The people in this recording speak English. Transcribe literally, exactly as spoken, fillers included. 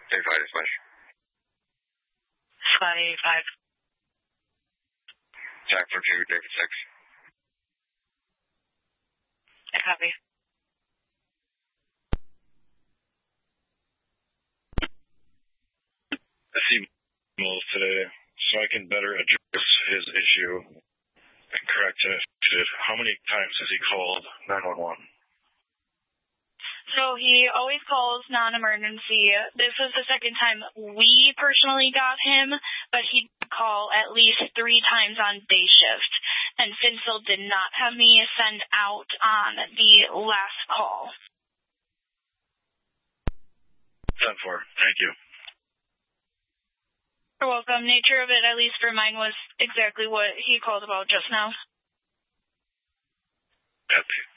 David five, dispatch. Squad eighty-five. Jack for two, David six. I copy. I see Mills today, so I can better address his issue and correct it. How many times has he called nine one one? So he always calls non-emergency. This was the second time we personally got him, but he'd call at least three times on day shift. And Finsel did not have me send out on the last call. ten four, thank you. You're welcome. Nature of it, at least for mine, was exactly what he called about just now. Copy.